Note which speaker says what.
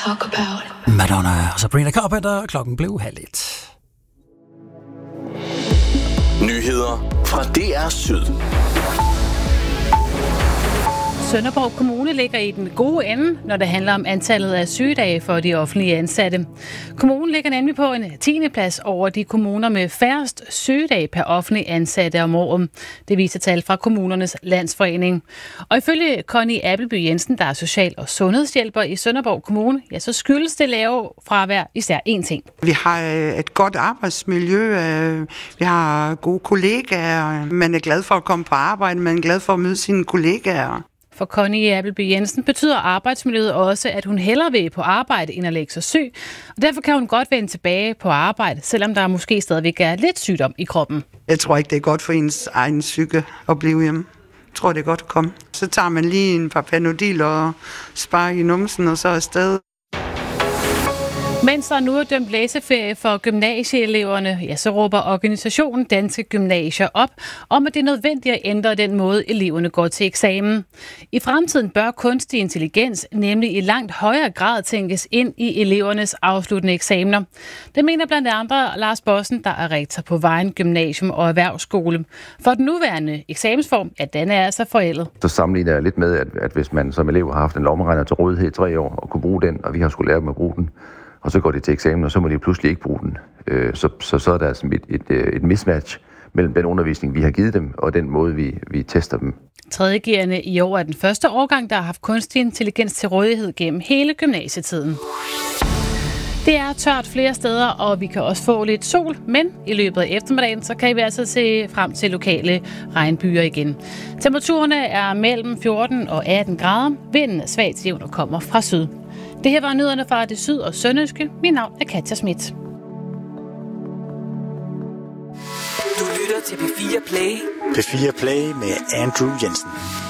Speaker 1: talk about.
Speaker 2: Madonna og Sabrina Carpenter. Klokken blev 12:30.
Speaker 3: Nyheder fra DR Syd.
Speaker 4: Sønderborg Kommune ligger i den gode ende, når det handler om antallet af sygedage for de offentlige ansatte. Kommunen ligger nemlig på en 10. plads over de kommuner med færrest sygedage per offentlig ansatte om året. Det viser tal fra Kommunernes Landsforening. Og ifølge Connie Appleby Jensen, der er social- og sundhedshjælper i Sønderborg Kommune, ja, så skyldes det lave fravær især én ting.
Speaker 5: Vi har et godt arbejdsmiljø, vi har gode kollegaer, man er glad for at komme på arbejde, man er glad for at møde sine kollegaer.
Speaker 4: For Connie Appleby Jensen betyder arbejdsmiljøet også, at hun hellere vil på arbejde end at lægge sig syg. Og derfor kan hun godt vende tilbage på arbejde, selvom der måske stadigvæk er lidt sygdom i kroppen.
Speaker 5: Jeg tror ikke, det er godt for ens egen psyke at blive hjemme. Jeg tror, det er godt at komme. Så tager man lige en par Panodil og sparer i numsen, og så er afsted.
Speaker 4: Mens der nu er dømt læseferie for gymnasieeleverne, ja, så råber organisationen Danske Gymnasier op om, at det er nødvendigt at ændre den måde, eleverne går til eksamen. I fremtiden bør kunstig intelligens nemlig i langt højere grad tænkes ind i elevernes afsluttende eksamener. Det mener blandt andre Lars Bossen, der er rektor på Vejen Gymnasium og Erhvervsskole. For den nuværende eksamensform, ja, den er altså forældet.
Speaker 6: Så sammenligner jeg lidt med, at hvis man som elev har haft en lommeregner til rådighed i 3 år og kunne bruge den, og vi har skulle lære dem at bruge den, og så går de til eksamen, og så må de pludselig ikke bruge den. Så er der altså et mismatch mellem den undervisning, vi har givet dem, og den måde, vi tester dem.
Speaker 4: 3.G'erne i år er den første årgang, der har haft kunstig intelligens til rådighed gennem hele gymnasietiden. Det er tørt flere steder, og vi kan også få lidt sol, men i løbet af eftermiddagen, så kan vi altså se frem til lokale regnbyer igen. Temperaturerne er mellem 14 og 18 grader. Vinden er svag til jævn og kommer fra syd. Det her var nyhederne fra det syd- og sønderjyske. Mit navn er Katja Schmidt.
Speaker 7: Du lytter til P4 Play.
Speaker 8: P4 Play med Andrew Jensen.